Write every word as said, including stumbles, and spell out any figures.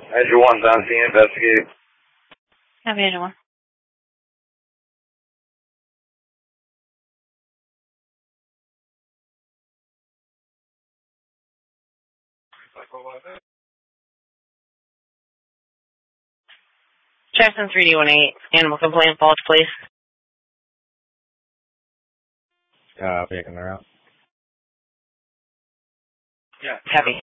Edge one's on scene, investigate. Copy, Edge one. Jackson three D one eight, animal complaint, fault, please. Uh, picking her out. Yeah. Copy.